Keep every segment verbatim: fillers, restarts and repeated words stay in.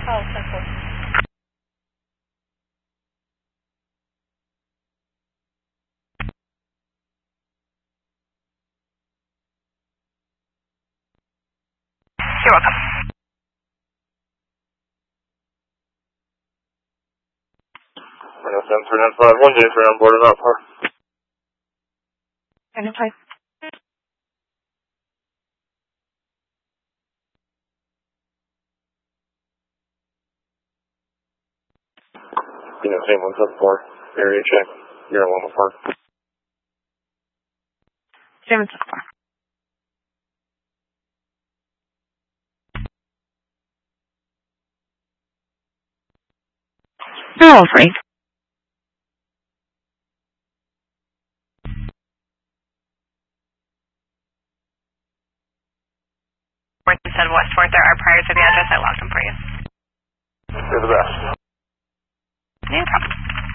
Oh, simple. You're welcome. seven three nine five one, J three on board about par. Identify. You know, same one seven four, area check, you're on one park. Seven six four. They're all free. You said Westport, there are prior to the address. I logged them for you. You're the best. No problem.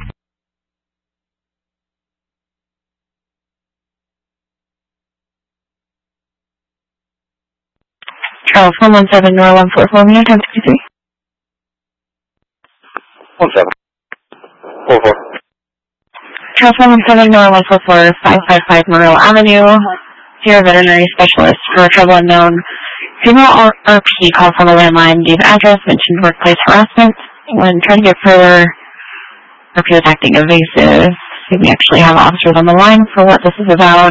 Charles, one one seven, Nora one four four, Mia, time sixty-three. one seven. four four. Charles, one one seven, Nora one four four, five five five, Morrill Avenue. Sierra Veterinary Specialist for a trouble unknown. Female R P called from a landline, gave address, mentioned workplace harassment. When trying to get further, R P was acting evasive. We actually have officers on the line for what this is about.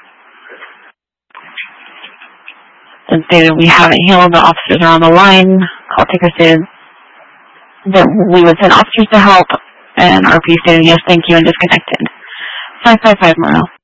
Since stated we haven't healed, the officers are on the line. Call taker stated that we would send officers to help, and R P stated yes, thank you, and disconnected. five five five Morrill.